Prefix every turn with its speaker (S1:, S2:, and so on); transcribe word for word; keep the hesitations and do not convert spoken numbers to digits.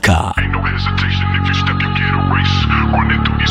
S1: Musica.
S2: Ain't no hesitation if you step, you get a race. Running through